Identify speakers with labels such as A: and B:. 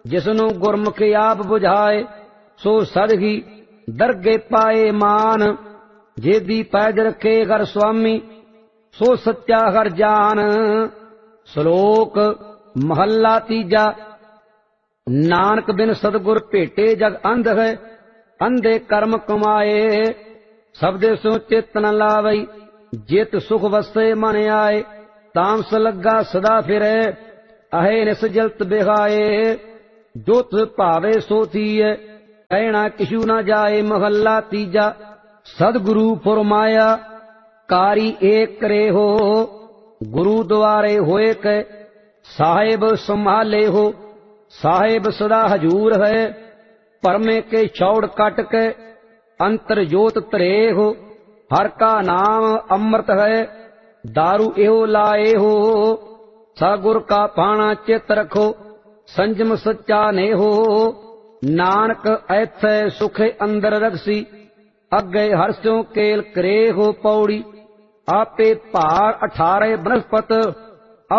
A: जिसनु गुरमुख आप बुझाए, सो सदगी दरगे पाए मान। जेदी पैज रखे घर स्वामी, सो सच्चा घर जान। श्लोक महला तीजा। नानक बिन सतगुर भेटे जग अंध है, अंधे कर्म कमाए। सबदे सो चित न लावई, जित सुख वसे मन आए। तामस लगा सदा फिरे, अहे निस जलत बिहाए। जो तुझ भावे सो थीए, कहना किशु न जाए। महला तीजा। सदगुरु फुरमाया, कारी एक करे हो। गुरु द्वारे होए के, साहेब संभाले हो। साहेब सदा हजूर है, परमे के चौड़ कट के। अंतर जोत तरे हो, हर का नाम अमृत है। दारू एहो लाए हो, सगुर का पाना चित रखो। संजम सच्चा ने हो, नानक ऐथे सुखे अंदर रखसी। अगे हर्षों केल करे हो पौड़ी। आपे भार 18 बनस्पत,